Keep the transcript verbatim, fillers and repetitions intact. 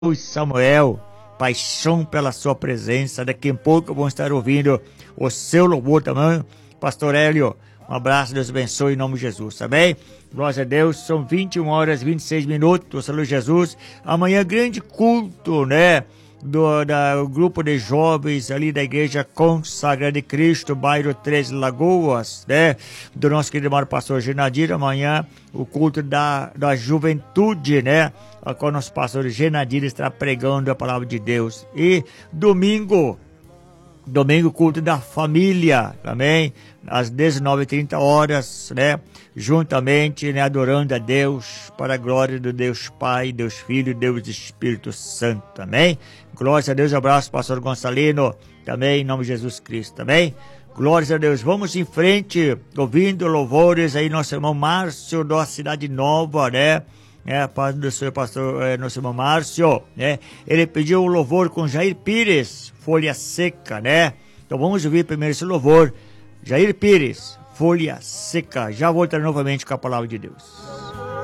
Samuel, paixão pela sua presença. Daqui a pouco vamos estar ouvindo o seu louvor também. Pastor Hélio, um abraço, Deus abençoe em nome de Jesus, amém? Glória a Deus, são vinte e uma horas e vinte e seis minutos, saúde Jesus. Amanhã grande culto, né? Do da, grupo de jovens ali da igreja Consagrada de Cristo, bairro Três Lagoas, né? Do nosso querido irmão pastor Genadir. Amanhã o culto da, da juventude, né? Com o nosso pastor Genadir estará pregando a palavra de Deus. E domingo, domingo culto da família, também, às dezenove e trinta horas, né? Juntamente, né? Adorando a Deus, para a glória do Deus Pai, Deus Filho, Deus Espírito Santo, amém? Glória a Deus, abraço, pastor Gonçalino, também, em nome de Jesus Cristo, também. Glória a Deus, vamos em frente, ouvindo louvores aí, nosso irmão Márcio, da Cidade Nova, né? É, paz do Senhor, pastor, é, nosso irmão Márcio, né? Ele pediu o louvor com Jair Pires, Folha Seca, né? Então vamos ouvir primeiro esse louvor. Jair Pires, Folha Seca. Já voltarei novamente com a palavra de Deus.